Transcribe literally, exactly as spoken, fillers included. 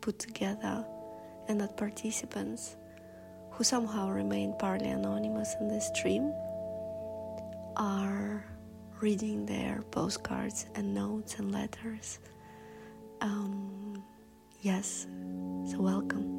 put together, and that participants who somehow remain partly anonymous in this stream are reading their postcards and notes and letters. Um, yes, so welcome.